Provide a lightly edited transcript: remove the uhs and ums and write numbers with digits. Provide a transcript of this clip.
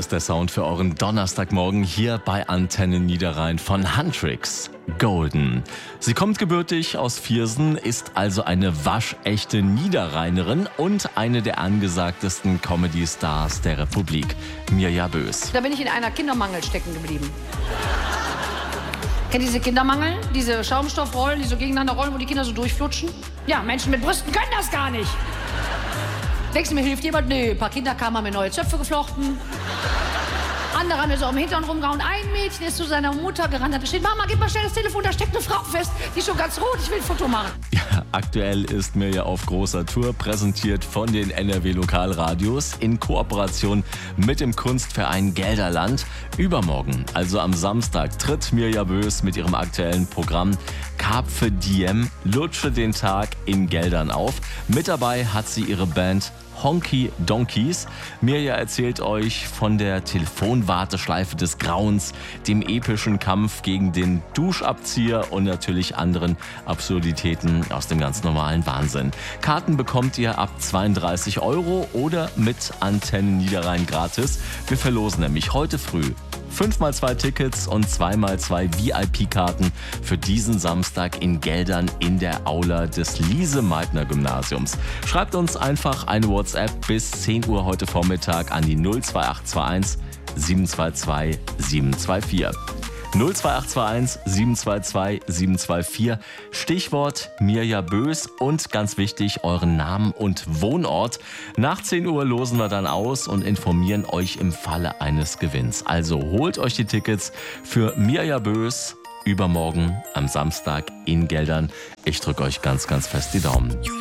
ist der Sound für euren Donnerstagmorgen hier bei Antenne Niederrhein von Huntrix. Golden. Sie kommt gebürtig aus Viersen, ist also eine waschechte Niederrheinerin und eine der angesagtesten Comedy-Stars der Republik. Mirja Bös. Da bin ich in einer Kindermangel stecken geblieben. Kennt ihr diese Kindermangel? Diese Schaumstoffrollen, die so gegeneinander rollen, wo die Kinder so durchflutschen? Ja, Menschen mit Brüsten können das gar nicht. Denkst du, mir hilft jemand? Nee, ein paar Kinder kamen, haben mir neue Zöpfe geflochten. Andere haben mir so am Hintern rumgehauen. Ein Mädchen ist zu seiner Mutter gerannt, hat geschrien, Mama, gib mal schnell das Telefon, da steckt eine Frau fest. Die ist schon ganz rot, ich will ein Foto machen. Ja, aktuell ist Mirja auf großer Tour, präsentiert von den NRW-Lokalradios in Kooperation mit dem Kunstverein Gelderland. Übermorgen, also am Samstag, tritt Mirja Bös mit ihrem aktuellen Programm Carpe Diem, Lutsche den Tag in Geldern auf. Mit dabei hat sie ihre Band Honky Donkeys. Mirja erzählt euch von der Telefonwarteschleife des Grauens, dem epischen Kampf gegen den Duschabzieher und natürlich anderen Absurditäten aus dem ganz normalen Wahnsinn. Karten bekommt ihr ab 32 € oder mit Antenne Niederrhein gratis. Wir verlosen nämlich heute früh 5x2 Tickets und 2x2 VIP-Karten für diesen Samstag in Geldern in der Aula des Lise-Meitner-Gymnasiums. Schreibt uns einfach eine WhatsApp bis 10 Uhr heute Vormittag an die 02821 722 724. 02821 722 724. Stichwort Mirja Bös und ganz wichtig, euren Namen und Wohnort. Nach 10 Uhr losen wir dann aus und informieren euch im Falle eines Gewinns. Also holt euch die Tickets für Mirja Bös übermorgen am Samstag in Geldern. Ich drücke euch ganz, ganz fest die Daumen.